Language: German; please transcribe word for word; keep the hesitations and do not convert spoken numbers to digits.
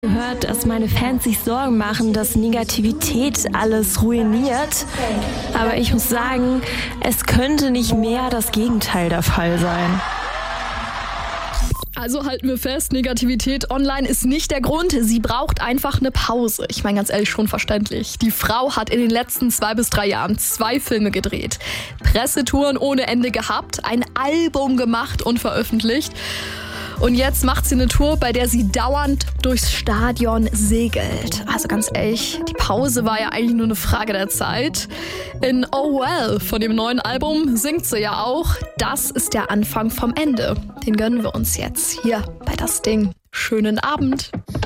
Gehört, dass meine Fans sich Sorgen machen, dass Negativität alles ruiniert. Aber ich muss sagen, es könnte nicht mehr das Gegenteil der Fall sein. Also halten wir fest, Negativität online ist nicht der Grund. Sie braucht einfach eine Pause. Ich meine, ganz ehrlich, schon verständlich. Die Frau hat in den letzten zwei bis drei Jahren zwei Filme gedreht, Pressetouren ohne Ende gehabt, ein Album gemacht und veröffentlicht. Und jetzt macht sie eine Tour, bei der sie dauernd durchs Stadion segelt. Also ganz ehrlich, die Pause war ja eigentlich nur eine Frage der Zeit. In Oh Well von dem neuen Album singt sie ja auch, das ist der Anfang vom Ende. Den gönnen wir uns jetzt hier bei Das Ding. Schönen Abend.